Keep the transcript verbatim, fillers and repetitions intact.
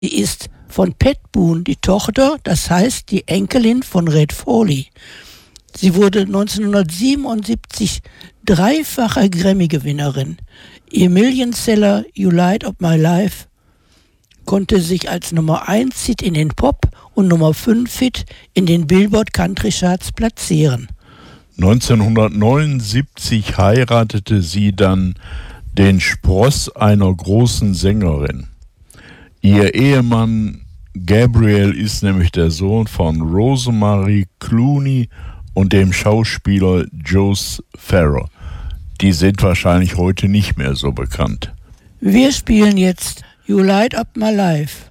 Sie ist von Pat Boone die Tochter, das heißt die Enkelin von Red Foley. Sie wurde neunzehnhundertsiebenundsiebzig dreifache Grammy-Gewinnerin. Ihr Millionseller You Light Up My Life konnte sich als Nummer eins Hit in den Pop- und Nummer fünf Hit in den Billboard Country Charts platzieren. neunzehnhundertneunundsiebzig heiratete sie dann den Spross einer großen Sängerin. Ihr Ehemann Gabriel ist nämlich der Sohn von Rosemary Clooney und dem Schauspieler Joe Farrer. Die sind wahrscheinlich heute nicht mehr so bekannt. Wir spielen jetzt You Light Up My Life.